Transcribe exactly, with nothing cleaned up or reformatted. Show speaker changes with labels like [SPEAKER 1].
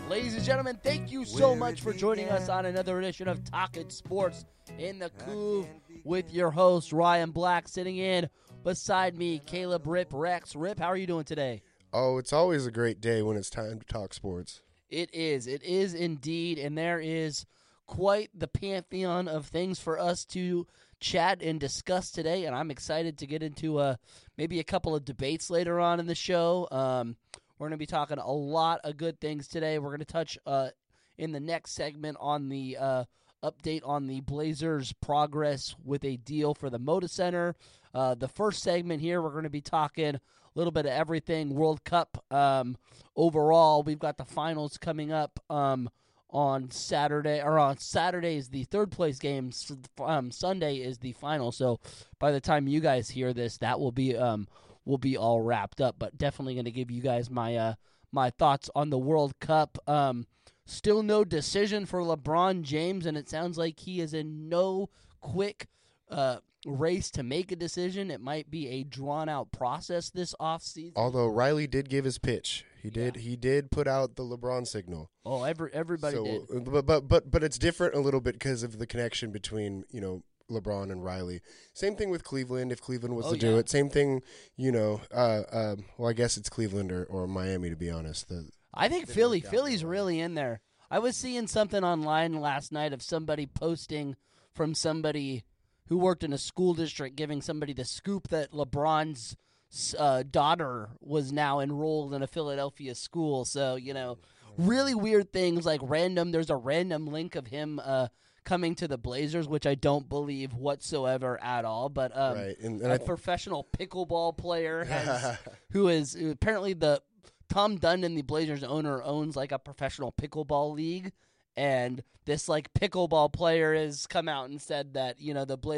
[SPEAKER 1] Ladies and gentlemen, thank you so much for joining us on another edition of Talkin' Sports in the Couve with your host, Ryan Black, sitting in beside me, Caleb Rip Rex. Rip, how are you doing today?
[SPEAKER 2] Oh, it's always a great day when it's time to talk sports.
[SPEAKER 1] It is. It is indeed, and there is quite the pantheon of things for us to chat and discuss today, and I'm excited to get into uh, maybe a couple of debates later on in the show. Um, we're going to be talking a lot of good things today. We're going to touch uh, in the next segment on the uh, update on the Blazers' progress with a deal for the Moda Center. Uh, the first segment here, we're going to be talking a little bit of everything World Cup um, overall. We've got the finals coming up um, on Saturday, or on Saturday is the third place game. Um, Sunday is the final. So by the time you guys hear this, that will be um, will be all wrapped up. But definitely going to give you guys my uh, my thoughts on the World Cup. Um, still no decision for LeBron James, and it sounds like he is in no quick uh, race to make a decision. It might be a drawn-out process this offseason.
[SPEAKER 2] Although Riley did give his pitch. He did
[SPEAKER 1] Yeah.
[SPEAKER 2] he did put out the LeBron signal.
[SPEAKER 1] Oh, every everybody
[SPEAKER 2] so,
[SPEAKER 1] did.
[SPEAKER 2] But, but but but it's different a little bit because of the connection between, you know, LeBron and Riley. Same thing with Cleveland, if Cleveland was
[SPEAKER 1] Oh,
[SPEAKER 2] to do
[SPEAKER 1] yeah.
[SPEAKER 2] it. Same thing, you know, uh, um, well, I guess it's Cleveland or, or Miami, to be honest. The,
[SPEAKER 1] I think
[SPEAKER 2] Didn't
[SPEAKER 1] Philly.
[SPEAKER 2] work out
[SPEAKER 1] Philly's
[SPEAKER 2] that way.
[SPEAKER 1] really in there. I was seeing something online last night of somebody posting from somebody who worked in a school district giving somebody the scoop that LeBron's uh, daughter was now enrolled in a Philadelphia school. So, you know, really weird things like random. There's a random link of him uh, coming to the Blazers, which I don't believe whatsoever at all. But um,
[SPEAKER 2] right. And, and
[SPEAKER 1] a
[SPEAKER 2] I,
[SPEAKER 1] professional pickleball player has, who is apparently the Tom Dundon, the Blazers owner, owns like a professional pickleball league, and this like pickleball player has come out and said that, you know, the Blazers